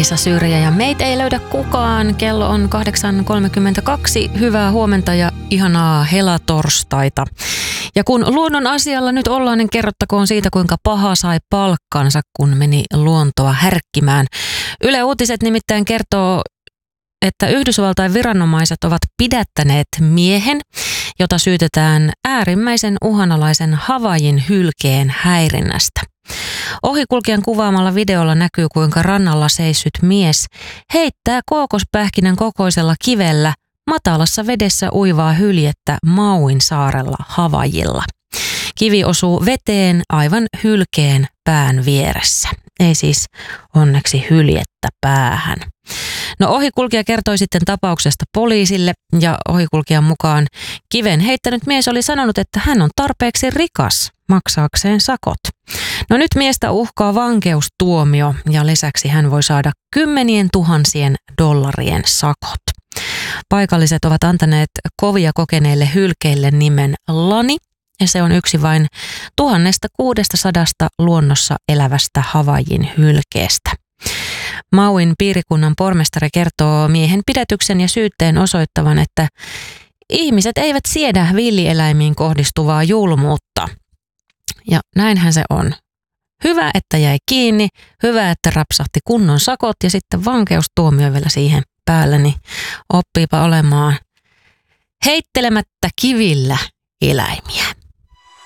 Liisa Syrjä ja meitä ei löydä kukaan. Kello on 8.32. Hyvää huomenta ja ihanaa helatorstaita. Ja kun luonnon asialla nyt ollaan, niin kerrottakoon siitä, kuinka paha sai palkkansa, kun meni luontoa härkkimään. Yle Uutiset nimittäin kertoo, että Yhdysvaltain viranomaiset ovat pidättäneet miehen, jota syytetään äärimmäisen uhanalaisen Havaijin hylkeen häirinnästä. Ohikulkijan kuvaamalla videolla näkyy, kuinka rannalla seissyt mies heittää kookospähkinän kokoisella kivellä matalassa vedessä uivaa hyljettä Mauin saarella Havaijilla. Kivi osuu veteen aivan hylkeen pään vieressä. Ei siis onneksi hyljettä päähän. No ohikulkija kertoi sitten tapauksesta poliisille ja ohikulkijan mukaan kiven heittänyt mies oli sanonut, että hän on tarpeeksi rikas maksaakseen sakot. No nyt miestä uhkaa vankeustuomio ja lisäksi hän voi saada $10,000 sakot. Paikalliset ovat antaneet kovia kokeneille hylkeille nimen Lani ja se on yksi vain 1600 luonnossa elävästä Havaijin hylkeestä. Mauin piirikunnan pormestari kertoo miehen pidätyksen ja syytteen osoittavan, että ihmiset eivät siedä villieläimiin kohdistuvaa julmuutta. Ja näinhän se on. Hyvä, että jäi kiinni, hyvä, että rapsahti kunnon sakot ja sitten vankeustuomio vielä siihen päällä, niin oppiipa olemaan heittelemättä kivillä eläimiä.